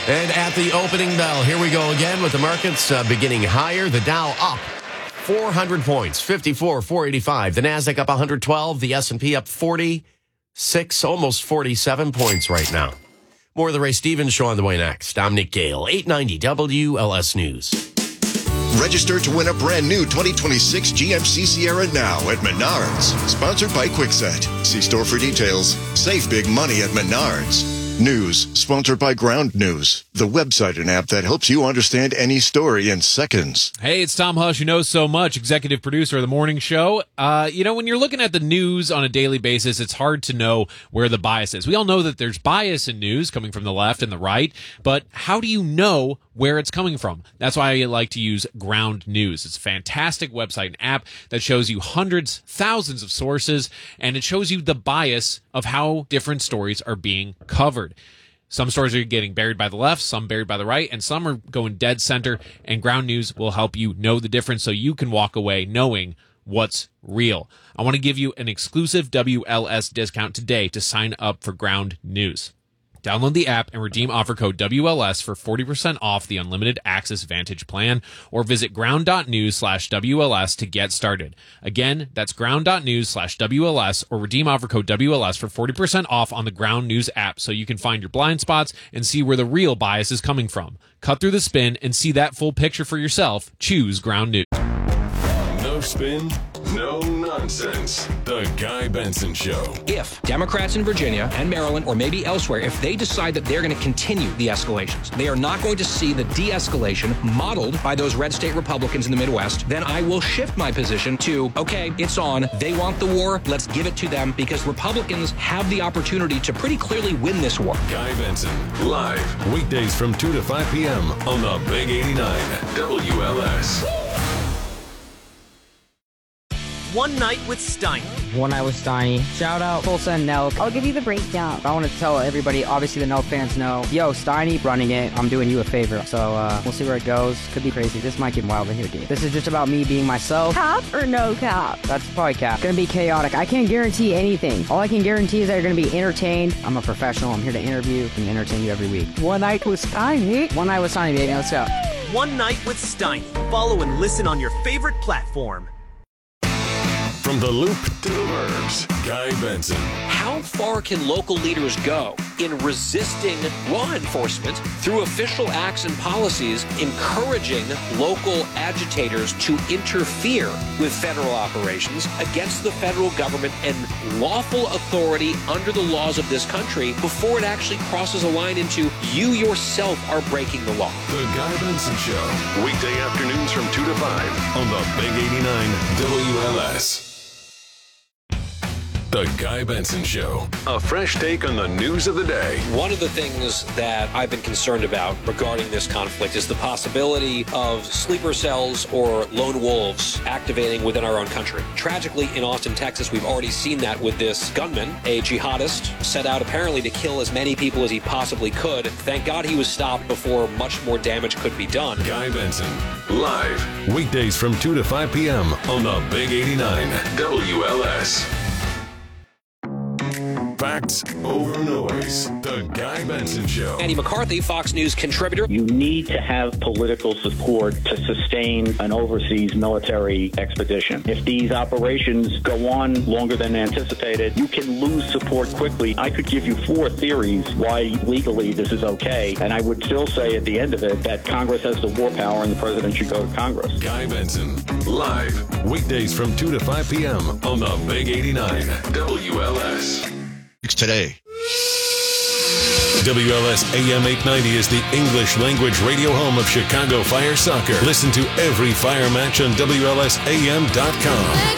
And at the opening bell, here we go again with the markets beginning higher. The Dow up 400 points, 54,485. The Nasdaq up 112. The S&P up 46, almost 47 points right now. More of the Ray Stevens Show on the way next. I'm Nick Gale, 890 WLS News. Register to win a brand new 2026 GMC Sierra now at Menards. Sponsored by Kwikset. See store for details. Save big money at Menards. News, sponsored by Ground News, the website and app that helps you understand any story in seconds. Hey, it's Tom Hush, who knows so much, executive producer of the morning show. When you're looking at the news on a daily basis, it's hard to know where the bias is. We all know that there's bias in news coming from the left and the right, but how do you know where it's coming from? That's why I like to use Ground News. It's a fantastic website and app that shows you hundreds, thousands of sources, and it shows you the bias of how different stories are being covered. Some stories are getting buried by the left, some buried by the right, and some are going dead center, and Ground News will help you know the difference so you can walk away knowing what's real. I want to give you an exclusive WLS discount today to sign up for Ground News. Download the app and redeem offer code WLS for 40% off the Unlimited Access Vantage plan, or visit ground.news/WLS to get started. Again, that's ground.news/WLS, or redeem offer code WLS for 40% off on the Ground News app so you can find your blind spots and see where the real bias is coming from. Cut through the spin and see that full picture for yourself. Choose Ground News. No spin, no nonsense. The Guy Benson Show. If Democrats in Virginia and Maryland, or maybe elsewhere, if they decide that they're going to continue the escalations, they are not going to see the de-escalation modeled by those red state Republicans in the Midwest, then I will shift my position to, okay, it's on. They want the war. Let's give it to them, because Republicans have the opportunity to pretty clearly win this war. Guy Benson, live, weekdays from 2 to 5 p.m. on the Big 89 WLS. One Night with Steiny. One Night with Steiny. Shout out Tulsa and Nelk. I'll give you the breakdown. I want to tell everybody, obviously the Nelk fans know, yo, Steiny running it. I'm doing you a favor. So we'll see where it goes. Could be crazy. This might get wild in here, dude. This is just about me being myself. Cap or no cap? That's probably cap. Gonna be chaotic. I can't guarantee anything. All I can guarantee is that you're gonna be entertained. I'm a professional. I'm here to interview and entertain you every week. One Night with Steiny. One Night with Steiny, baby. Let's go. One Night with Steiny. Follow and listen on your favorite platform. From the Loop to the Burbs, Guy Benson. How far can local leaders go in resisting law enforcement through official acts and policies, encouraging local agitators to interfere with federal operations against the federal government and lawful authority under the laws of this country before it actually crosses a line into you yourself are breaking the law? The Guy Benson Show, weekday afternoons from 2 to 5 on the Big 89 WLS. The Guy Benson Show. A fresh take on the news of the day. One of the things that I've been concerned about regarding this conflict is the possibility of sleeper cells or lone wolves activating within our own country. Tragically, in Austin, Texas, we've already seen that with this gunman, a jihadist, set out apparently to kill as many people as he possibly could. Thank God he was stopped before much more damage could be done. Guy Benson, live, weekdays from 2 to 5 p.m. on the Big 89 WLS. Facts over noise. The Guy Benson Show. Andy McCarthy, Fox News contributor. You need to have political support to sustain an overseas military expedition. If these operations go on longer than anticipated, you can lose support quickly. I could give you 4 theories why legally this is okay, and I would still say at the end of it that Congress has the war power and the president should go to Congress. Guy Benson, live, weekdays from 2 to 5 p.m. on the Big 89 WLS. Today. WLS AM 890 is the English language radio home of Chicago Fire Soccer. Listen to every Fire match on WLSAM.com.